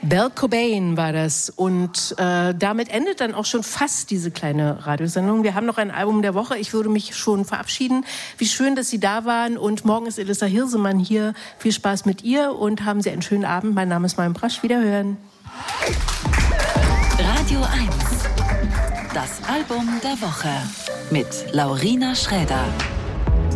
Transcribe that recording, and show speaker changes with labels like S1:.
S1: Belle Cobain war das und damit endet dann auch schon fast diese kleine Radiosendung. Wir haben noch ein Album der Woche. Ich würde mich schon verabschieden. Wie schön, dass Sie da waren und morgen ist Elissa Hirsemann hier. Viel Spaß mit ihr und haben Sie einen schönen Abend. Mein Name ist Marion Brasch. Wiederhören.
S2: Radio 1. Das Album der Woche mit Laurina Schräder.